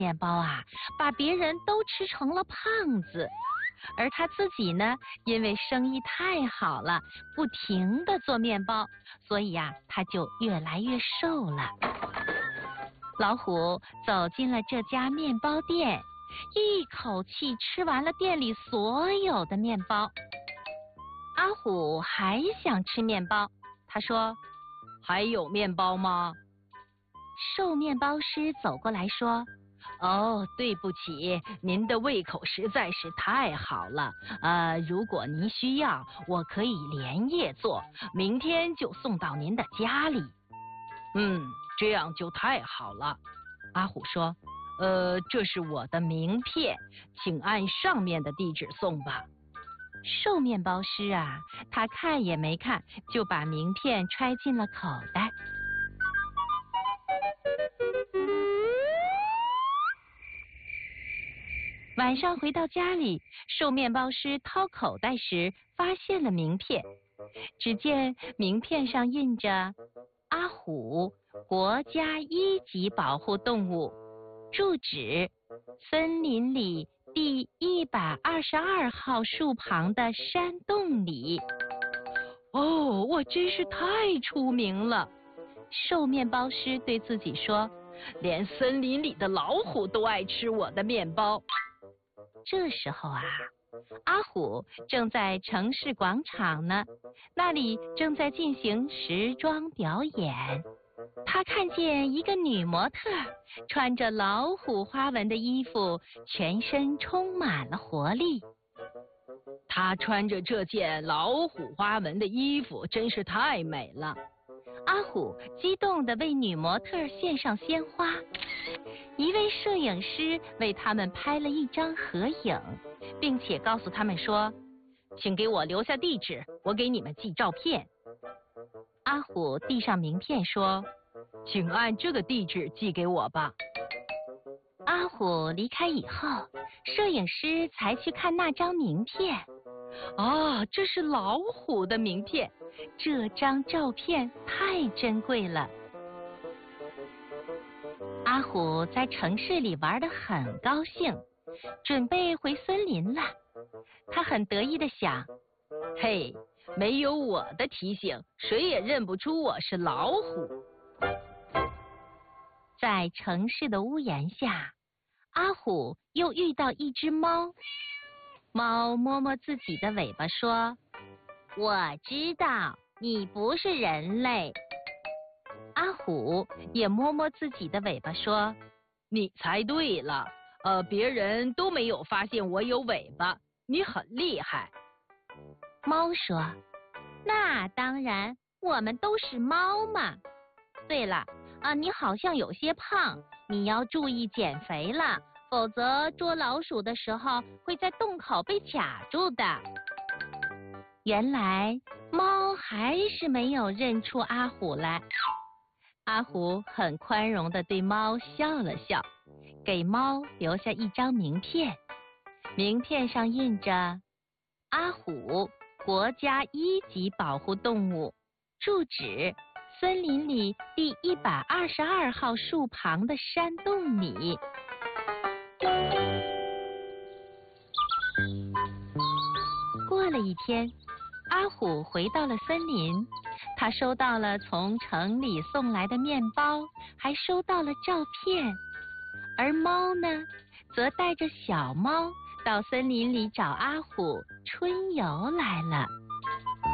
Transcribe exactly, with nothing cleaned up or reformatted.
面包啊，把别人都吃成了胖子，而他自己呢，因为生意太好了，不停地做面包，所以呀、啊，他就越来越瘦了。老虎走进了这家面包店，一口气吃完了店里所有的面包。阿虎还想吃面包，他说：“ 还有面包吗？” 瘦面包师走过来说：“ 哦，对不起，您的胃口实在是太好了。呃，如果您需要，我可以连夜做，明天就送到您的家里。”嗯，这样就太好了。阿虎说：“呃，这是我的名片，请按上面的地址送吧。” 瘦面包师啊，他看也没看，就把名片揣进了口袋。晚上回到家里，瘦面包师掏口袋时发现了名片，只见名片上印着阿虎，国家一级保护动物，住址森林里第一百二十二号树旁的山洞里。 哦，我真是太出名了！ 瘦面包师对自己说：“ 连森林里的老虎都爱吃我的面包。” 这时候啊，阿虎正在城市广场呢，那里正在进行时装表演。他看见一个女模特穿着老虎花纹的衣服，全身充满了活力。 她穿着这件老虎花纹的衣服真是太美了。 阿虎激动地为女模特献上鲜花，一位摄影师为他们拍了一张合影，并且告诉他们说：“ 请给我留下地址，我给你们寄照片。” 阿虎递上名片说：“ 请按这个地址寄给我吧。” 阿虎离开以后，摄影师才去看那张名片。 啊，这是老虎的名片， 这张照片太珍贵了。阿虎在城市里玩得很高兴，准备回森林了。他很得意地想：“ 嘿，没有我的提醒，谁也认不出我是老虎。” 在城市的屋檐下，阿虎又遇到一只猫。猫摸摸自己的尾巴说：“我知道你不是人类。”阿虎也摸摸自己的尾巴说：“ 你猜对了，呃，别人都没有发现我有尾巴，你很厉害。” 猫说：“那当然，我们都是猫嘛。对了，啊，你好像有些胖，你要注意减肥了，否则捉老鼠的时候会在洞口被卡住的。”原来猫还是没有认出阿虎来。阿虎很宽容地对猫笑了笑，给猫留下一张名片，名片上印着阿虎，国家一级保护动物，住址森林里第一百二十二号树旁的山洞里。过了一天，阿虎回到了森林，他收到了从城里送来的面包，还收到了照片。而猫呢，则带着小猫到森林里找阿虎春游来了。